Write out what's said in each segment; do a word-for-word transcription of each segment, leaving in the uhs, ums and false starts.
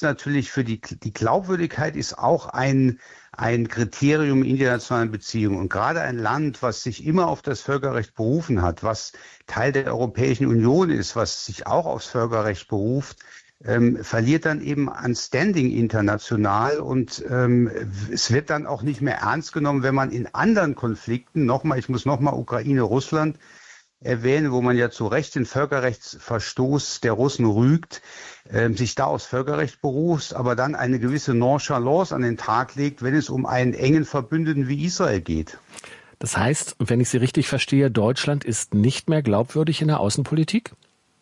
natürlich für die, die Glaubwürdigkeit ist auch ein, ein Kriterium in internationalen Beziehungen. Und gerade ein Land, was sich immer auf das Völkerrecht berufen hat, was Teil der Europäischen Union ist, was sich auch aufs Völkerrecht beruft, ähm, verliert dann eben an Standing international. Und ähm, es wird dann auch nicht mehr ernst genommen, wenn man in anderen Konflikten, nochmal, ich muss nochmal Ukraine, Russland erwähnen, wo man ja zu Recht den Völkerrechtsverstoß der Russen rügt, äh, sich da aufs Völkerrecht beruft, aber dann eine gewisse Nonchalance an den Tag legt, wenn es um einen engen Verbündeten wie Israel geht. Das heißt, wenn ich Sie richtig verstehe, Deutschland ist nicht mehr glaubwürdig in der Außenpolitik?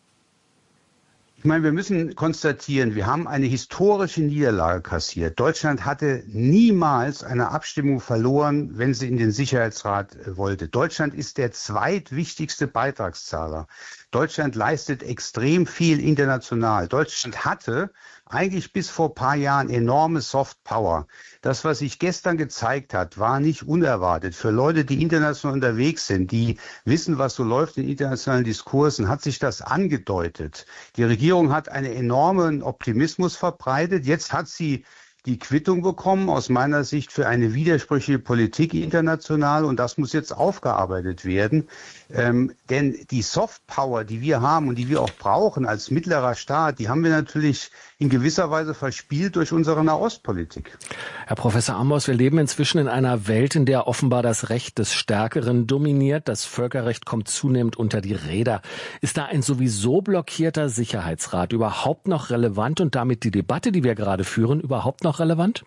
Ich meine, wir müssen konstatieren, wir haben eine historische Niederlage kassiert. Deutschland hatte niemals eine Abstimmung verloren, wenn sie in den Sicherheitsrat wollte. Deutschland ist der zweitwichtigste Beitragszahler. Deutschland leistet extrem viel international. Deutschland hatte eigentlich bis vor ein paar Jahren enorme Soft Power. Das, was sich gestern gezeigt hat, war nicht unerwartet. Für Leute, die international unterwegs sind, die wissen, was so läuft in internationalen Diskursen, hat sich das angedeutet. Die Regierung hat einen enormen Optimismus verbreitet. Jetzt hat sie die Quittung bekommen, aus meiner Sicht, für eine widersprüchliche Politik international. Und das muss jetzt aufgearbeitet werden. Ähm, denn die Softpower, die wir haben und die wir auch brauchen als mittlerer Staat, die haben wir natürlich in gewisser Weise verspielt durch unsere Nahostpolitik. Herr Professor Amboss, wir leben inzwischen in einer Welt, in der offenbar das Recht des Stärkeren dominiert. Das Völkerrecht kommt zunehmend unter die Räder. Ist da ein sowieso blockierter Sicherheitsrat überhaupt noch relevant und damit die Debatte, die wir gerade führen, überhaupt noch relevant?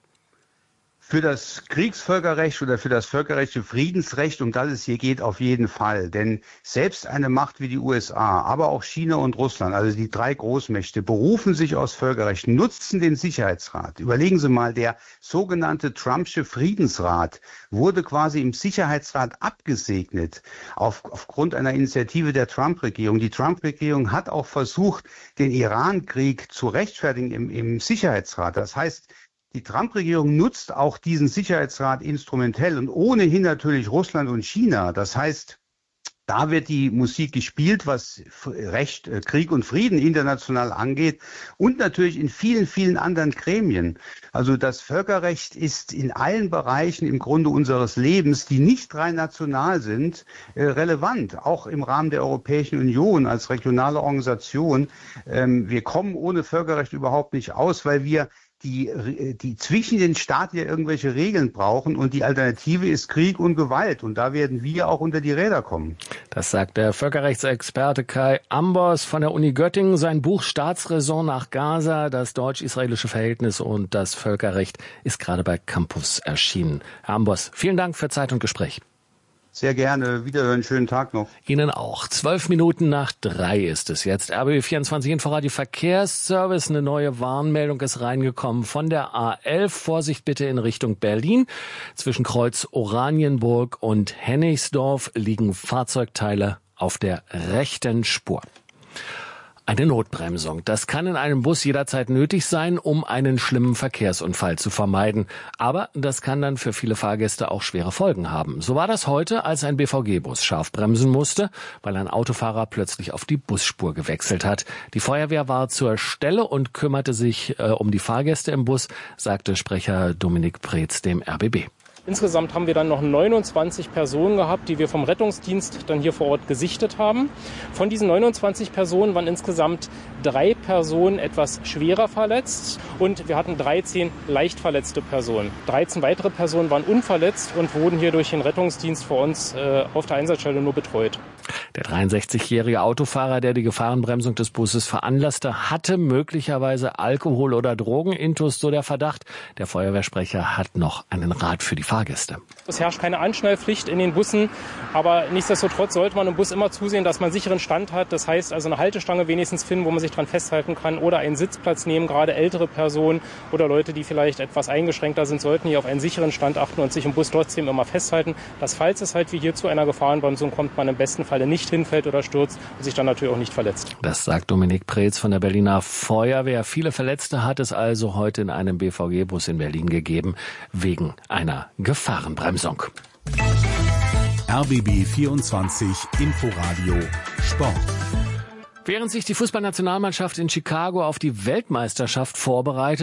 Für das Kriegsvölkerrecht oder für das völkerrechtliche Friedensrecht, um das es hier geht, auf jeden Fall. Denn selbst eine Macht wie die U S A, aber auch China und Russland, also die drei Großmächte, berufen sich aus Völkerrecht, nutzen den Sicherheitsrat. Überlegen Sie mal, der sogenannte Trumpsche Friedensrat wurde quasi im Sicherheitsrat abgesegnet auf, aufgrund einer Initiative der Trump-Regierung. Die Trump-Regierung hat auch versucht, den Iran-Krieg zu rechtfertigen im, im Sicherheitsrat. Das heißt, die Trump-Regierung nutzt auch diesen Sicherheitsrat instrumentell und ohnehin natürlich Russland und China. Das heißt, da wird die Musik gespielt, was Recht, Krieg und Frieden international angeht und natürlich in vielen, vielen anderen Gremien. Also das Völkerrecht ist in allen Bereichen im Grunde unseres Lebens, die nicht rein national sind, relevant. Auch im Rahmen der Europäischen Union als regionale Organisation. Wir kommen ohne Völkerrecht überhaupt nicht aus, weil wir Die, die zwischen den Staaten ja irgendwelche Regeln brauchen und die Alternative ist Krieg und Gewalt und da werden wir auch unter die Räder kommen. Das sagt der Völkerrechtsexperte Kai Amboss von der Uni Göttingen. Sein Buch Staatsräson nach Gaza, das deutsch-israelische Verhältnis und das Völkerrecht ist gerade bei Campus erschienen. Herr Amboss, vielen Dank für Zeit und Gespräch. Sehr gerne. Wiederhören. Schönen Tag noch. Ihnen auch. Zwölf Minuten nach drei ist es jetzt. R B B vierundzwanzig Inforadio Verkehrsservice. Eine neue Warnmeldung ist reingekommen von der A elf. Vorsicht bitte in Richtung Berlin. Zwischen Kreuz Oranienburg und Hennigsdorf liegen Fahrzeugteile auf der rechten Spur. Eine Notbremsung. Das kann in einem Bus jederzeit nötig sein, um einen schlimmen Verkehrsunfall zu vermeiden. Aber das kann dann für viele Fahrgäste auch schwere Folgen haben. So war das heute, als ein B V G-Bus scharf bremsen musste, weil ein Autofahrer plötzlich auf die Busspur gewechselt hat. Die Feuerwehr war zur Stelle und kümmerte sich äh, um die Fahrgäste im Bus, sagte Sprecher Dominik Preetz dem R B B. Insgesamt haben wir dann noch neunundzwanzig Personen gehabt, die wir vom Rettungsdienst dann hier vor Ort gesichtet haben. Von diesen neunundzwanzig Personen waren insgesamt drei Personen etwas schwerer verletzt und wir hatten dreizehn leicht verletzte Personen. dreizehn weitere Personen waren unverletzt und wurden hier durch den Rettungsdienst vor uns äh, auf der Einsatzstelle nur betreut. Der dreiundsechzigjährige Autofahrer, der die Gefahrenbremsung des Busses veranlasste, hatte möglicherweise Alkohol- oder Drogenintus, so der Verdacht. Der Feuerwehrsprecher hat noch einen Rat für die Fahrgäste. Es herrscht keine Anschnallpflicht in den Bussen, aber nichtsdestotrotz sollte man im Bus immer zusehen, dass man sicheren Stand hat. Das heißt also eine Haltestange wenigstens finden, wo man sich dran festhalten kann oder einen Sitzplatz nehmen. Gerade ältere Personen oder Leute, die vielleicht etwas eingeschränkter sind, sollten hier auf einen sicheren Stand achten und sich im Bus trotzdem immer festhalten, dass falls es halt wie hier zu einer Gefahrenbremsung kommt, man im besten Falle nicht hinfällt oder stürzt und sich dann natürlich auch nicht verletzt. Das sagt Dominik Preetz von der Berliner Feuerwehr. Viele Verletzte hat es also heute in einem B V G-Bus in Berlin gegeben, wegen einer Gefahrenbremsung. R B B vierundzwanzig Inforadio Sport. Während sich die Fußballnationalmannschaft in Chicago auf die Weltmeisterschaft vorbereitet,